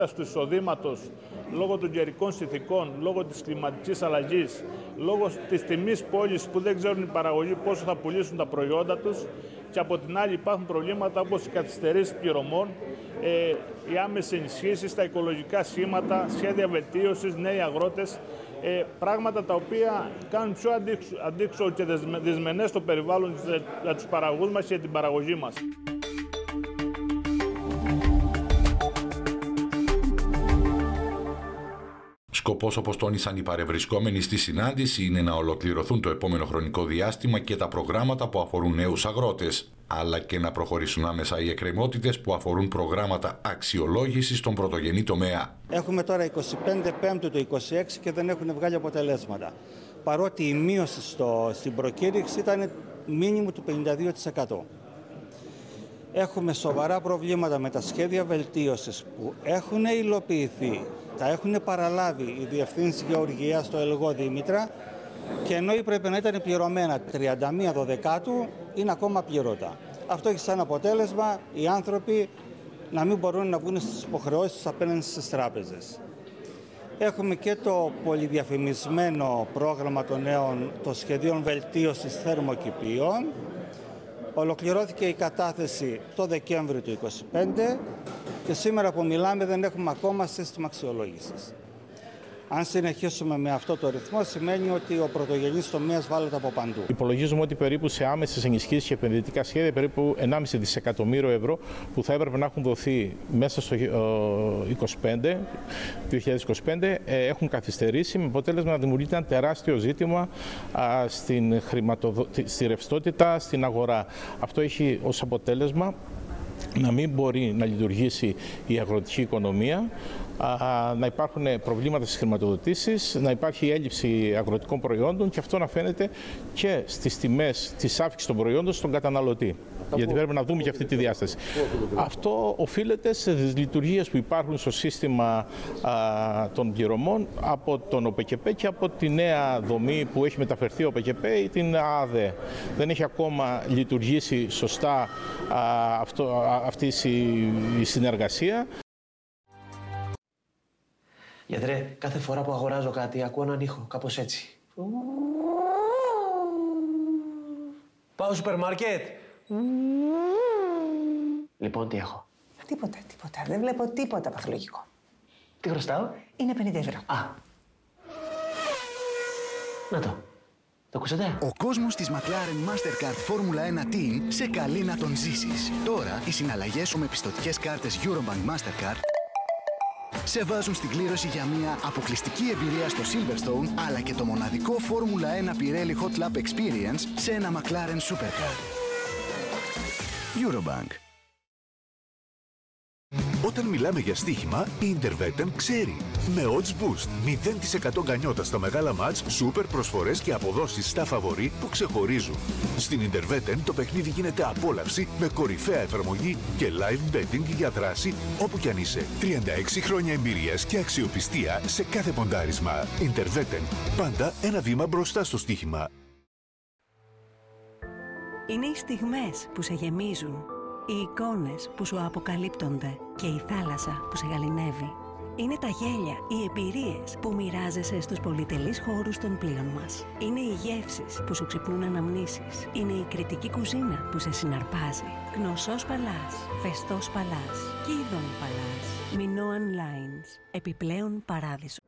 του εισοδήματος, λόγω των καιρικών συνθηκών, λόγω της κλιματικής αλλαγής, λόγω της τιμής πώλησης που δεν ξέρουν οι παραγωγοί πόσο θα πουλήσουν τα προϊόντα τους, και από την άλλη υπάρχουν προβλήματα όπως οι καθυστερήσεις πληρωμών, οι άμεσες ενισχύσεις, τα οικολογικά σχήματα, σχέδια βελτίωσης, νέοι αγρότες, πράγματα τα οποία κάνουν πιο αντίξωο και δυσμενές το περιβάλλον για τους παραγωγούς μας και την παραγωγή μας. Σκοπός, όπως τόνισαν οι παρευρισκόμενοι στη συνάντηση, είναι να ολοκληρωθούν το επόμενο χρονικό διάστημα και τα προγράμματα που αφορούν νέους αγρότες, αλλά και να προχωρήσουν άμεσα οι εκκρεμότητες που αφορούν προγράμματα αξιολόγησης στον πρωτογενή τομέα. Έχουμε τώρα 25 Πέμπτου το 26 και δεν έχουν βγάλει αποτελέσματα. Παρότι η μείωση στην προκήρυξη ήταν μίνιμου του 52%. Έχουμε σοβαρά προβλήματα με τα σχέδια βελτίωσης που έχουν υλοποιηθεί, τα έχουν παραλάβει οι διευθύνσεις γεωργίας στο Ελγό Δήμητρα, και ενώ πρέπει να ήταν πληρωμένα 31 Δεκάτου, είναι ακόμα πληρώτα. Αυτό έχει σαν αποτέλεσμα οι άνθρωποι να μην μπορούν να βγουν στις υποχρεώσεις τους απέναντι στις τράπεζες. Έχουμε και το πολυδιαφημισμένο πρόγραμμα των σχεδίων βελτίωσης θερμοκηπίων. Ολοκληρώθηκε η κατάθεση το Δεκέμβριο του 2025 και σήμερα που μιλάμε δεν έχουμε ακόμα σύστημα αξιολόγησης. Αν συνεχίσουμε με αυτό το ρυθμό, σημαίνει ότι ο πρωτογενής τομέας βάλεται από παντού. Υπολογίζουμε ότι περίπου σε άμεσες ενισχύσεις και επενδυτικά σχέδια περίπου 1,5 δισεκατομμύριο ευρώ που θα έπρεπε να έχουν δοθεί μέσα στο 2025 έχουν καθυστερήσει, με αποτέλεσμα να δημιουργείται ένα τεράστιο ζήτημα στη ρευστότητα στην αγορά. Αυτό έχει ως αποτέλεσμα να μην μπορεί να λειτουργήσει η αγροτική οικονομία, να υπάρχουν προβλήματα στις χρηματοδοτήσεις, να υπάρχει έλλειψη αγροτικών προϊόντων και αυτό να φαίνεται και στις τιμές της αύξησης των προϊόντων στον καταναλωτή. Γιατί πρέπει να δούμε και αυτή τη διάσταση. Αυτό οφείλεται σε λειτουργίες που υπάρχουν στο σύστημα των πληρωμών από τον ΟΠΕΚΕΠΕ και από τη νέα δομή που έχει μεταφερθεί ο ΟΠΕΚΕΠΕ ή την ΑΔΕ. Δεν έχει ακόμα λειτουργήσει σωστά αυτή η συνεργασία. Γιατρέ, κάθε φορά που αγοράζω κάτι ακούω έναν ήχο, κάπως έτσι. Πάω σούπερ μάρκετ. Λοιπόν, τι έχω? Τίποτα. Δεν βλέπω τίποτα παθολογικό. Τι χρωστάω? Είναι 50 ευρώ. Α. Να το. Το ακούσατε? Ο κόσμος της McLaren Mastercard Formula 1 Team σε καλεί να τον ζήσεις. Τώρα, οι συναλλαγές σου με πιστωτικές κάρτες Eurobank Mastercard σε βάζουν στην κλήρωση για μια αποκλειστική εμπειρία στο Silverstone, αλλά και το μοναδικό Formula 1 Pirelli Hot Lap Experience σε ένα McLaren Supercar. Eurobank. Όταν μιλάμε για στοίχημα, η Intervetten ξέρει. Με odds boost, 0% γκανιότα στα μεγάλα μάτς, σούπερ προσφορές και αποδόσεις στα φαβορί που ξεχωρίζουν. Στην Intervetten το παιχνίδι γίνεται απόλαυση με κορυφαία εφαρμογή και live betting για δράση όπου κι αν είσαι. 36 χρόνια εμπειρίας και αξιοπιστία σε κάθε ποντάρισμα. Intervetten. Πάντα ένα βήμα μπροστά στο στοίχημα. Είναι οι στιγμές που σε γεμίζουν. Οι εικόνες που σου αποκαλύπτονται και η θάλασσα που σε γαληνεύει. Είναι τα γέλια, οι εμπειρίες που μοιράζεσαι στους πολυτελείς χώρους των πλοίων μας. Είναι οι γεύσεις που σου ξυπνούν αναμνήσεις. Είναι η κριτική κουζίνα που σε συναρπάζει. Γνωσός Παλάς, Φεστός Παλάς, Κίδων Παλάς, Minoan Lines, επιπλέον παράδεισος.